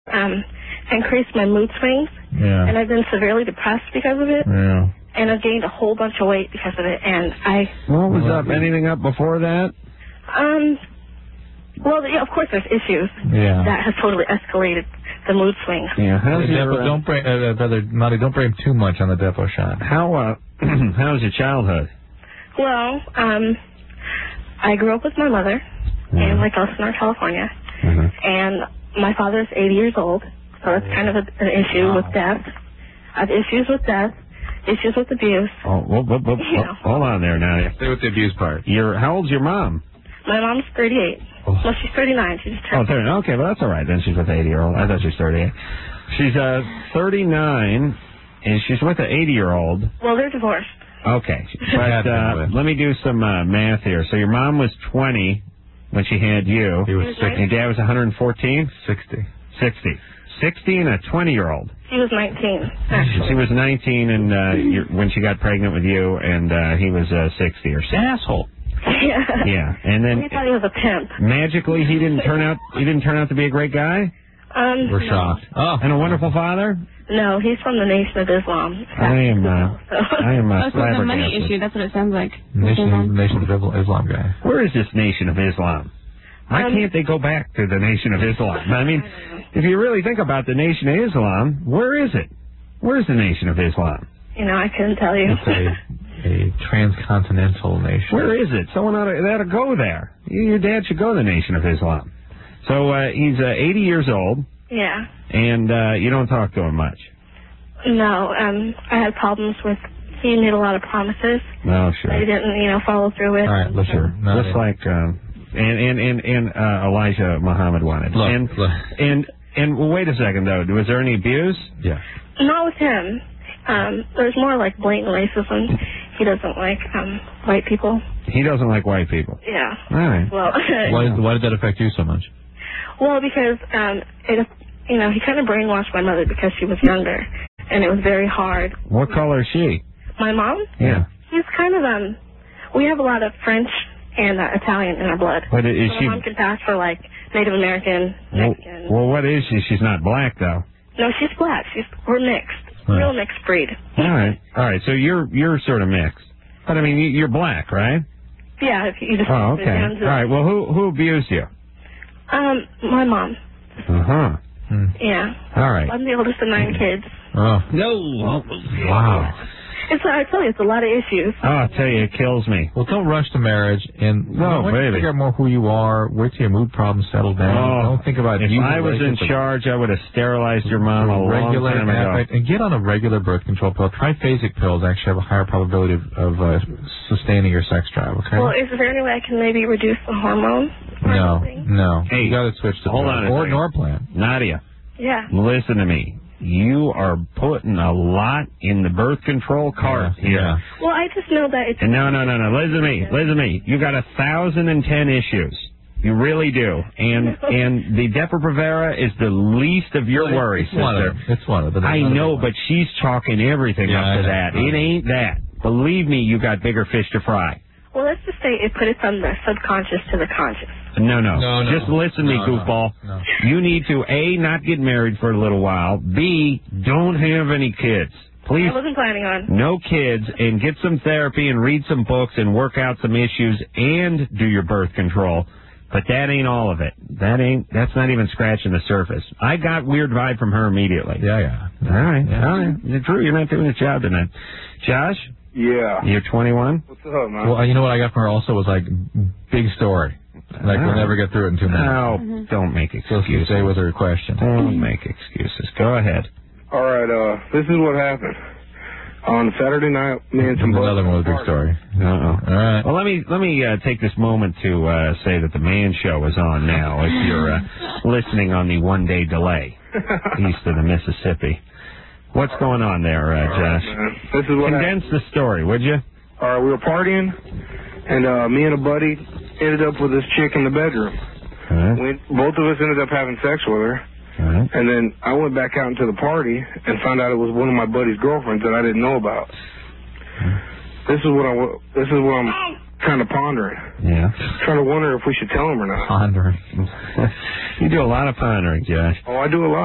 increased my mood swings. Yeah. And I've been severely depressed because of it. Yeah. And I've gained a whole bunch of weight because of it. And What was up? Anything up before that? Well, yeah, of course there's issues. Yeah. That has totally escalated the mood swings. Yeah. How's your, don't bring, Brother Marty, don't bring too much on the Depo shot. How's your childhood? Well, I grew up with my mother in Lake Elsinore, California. And my father's 80 years old, so it's kind of an issue with death. I have issues with death, issues with abuse. Oh, hold on there now. Stay with the abuse part. How old's your mom? My mom's 38. Oh. Well, she's 39. She just turned. Oh, 39. Okay, well, that's all right. Then she's with an 80-year-old. I thought she was 38. She's 39, and she's with an 80-year-old. Well, they're divorced. Okay. But let me do some math here. So your mom was 20 when she had you. He was 60. And your dad was 114? 60. 60 and a 20-year-old. She was 19, actually. She was 19 and when she got pregnant with you, and he was 60 or so. Asshole. Yeah. Yeah, and then he thought he was a pimp. magically he didn't turn out to be a great guy. We're shocked. Oh, and a wonderful father. No, he's from the Nation of Islam. I am so it's a money issue. That's what it sounds like. Nation of Islam guy. Where is this Nation of Islam? Why can't they go back to the Nation of Islam? I mean, if you really think about the Nation of Islam, where is it? Where's the Nation of Islam? You know, I couldn't tell you. It's a transcontinental nation. Where is it? Someone ought to go there. Your dad should go to the Nation of Islam. So he's 80 years old. Yeah. And you don't talk to him much. No, I had problems with. He made a lot of promises. No, sure. He didn't, follow through with. All right, look here. Just like and Elijah Muhammad wanted. Look. And well, wait a second though. Was there any abuse? Yeah. Not with him. There's more like blatant racism. He doesn't like white people. He doesn't like white people. Yeah. All right. Well. Why did that affect you so much? Well, because he kind of brainwashed my mother because she was younger, and it was very hard. What color is she? My mom? Yeah. She's kind of we have a lot of French and Italian in our blood. But is so she? My mom can pass for like Native American, Mexican. Well, what is she? She's not black though. No, she's black. We're mixed, real mixed breed. All right. So you're sort of mixed, but I mean you're black, right? Yeah. If you just. Oh, okay. All right. Well, who abused you? My mom. Yeah. All right. I'm the oldest of 9 kids. Oh. No. Wow. I tell you, it's a lot of issues. Oh, I tell you, it kills me. Well, don't rush to marriage, and baby. Figure out more who you are. Wait till your mood problems settle down. Don't think about. If I was in charge, I would have sterilized your mom a long time ago. And get on a regular birth control pill. Triphasic pills actually have a higher probability of sustaining your sex drive. Okay. Well, is there any way I can maybe reduce the hormone? No. Hey, you got to switch to Norplant. Nadia. Yeah. Listen to me. You are putting a lot in the birth control cart here. Yeah. Well, I just know that it's... No. Listen to me. You got 1,010 issues. You really do. And the Depo-Provera is the least of your worries, sister. It's one of them. I know, but she's chalking everything up to that. It ain't that. Believe me, you got bigger fish to fry. Well, let's just say it put it from the subconscious to the conscious. No. Just listen to me, goofball. No. You need to, A, not get married for a little while. B, don't have any kids. Please. I wasn't planning on. No kids, and get some therapy and read some books and work out some issues and do your birth control. But that ain't all of it. That's not even scratching the surface. I got weird vibe from her immediately. Yeah. All right. Drew, you're not doing the job tonight. Josh? Yeah. You're 21? What's up, man? Well, you know what I got from her also was like, big story. Like, we'll never get through it in 2 minutes. No, don't make excuses. Stay with her question. Don't make excuses. Go ahead. All right, this is what happened. On Saturday night, me and some another one with a big story. All right. Well, let me take this moment to say that the Man Show is on now. If you're listening on the 1-day delay east of the Mississippi, what's going on there, Josh? Right, this is what Condense the story, would you? All right, we were partying, and me and a buddy ended up with this chick in the bedroom. Both of us ended up having sex with her. And then I went back out into the party and found out it was one of my buddy's girlfriends that I didn't know about. This is what I'm kind of pondering. Yeah. Trying to wonder if we should tell him or not. Pondering. You do a lot of pondering, Josh. Oh, I do a lot.